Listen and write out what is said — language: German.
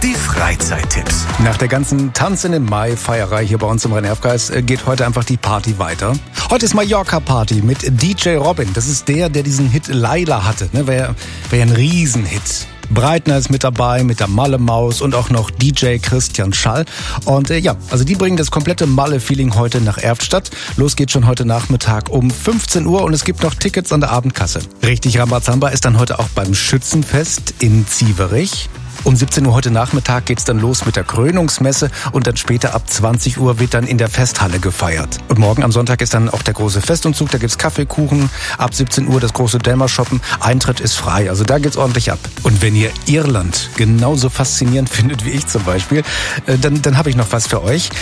die Freizeittipps. Nach der ganzen Tanz in den Mai-Feierei hier bei uns im Rhein-Erft-Kreis geht heute einfach die Party weiter. Heute ist Mallorca-Party mit DJ Robin. Das ist der diesen Hit Laila hatte. Wär ja ein Riesenhit. Breitner ist mit dabei, mit der Malle-Maus und auch noch DJ Christian Schall. Und also die bringen das komplette Malle-Feeling heute nach Erftstadt. Los geht's schon heute Nachmittag um 15 Uhr und es gibt noch Tickets an der Abendkasse. Richtig Rambazamba ist dann heute auch beim Schützenfest in Zieverich. Um 17 Uhr heute Nachmittag geht's dann los mit der Krönungsmesse und dann später ab 20 Uhr wird dann in der Festhalle gefeiert. Und morgen am Sonntag ist dann auch der große Festumzug, da gibt's Kaffeekuchen, ab 17 Uhr das große Dämmershoppen, Eintritt ist frei, also da geht's ordentlich ab. Und wenn ihr Irland genauso faszinierend findet wie ich zum Beispiel, dann habe ich noch was für euch.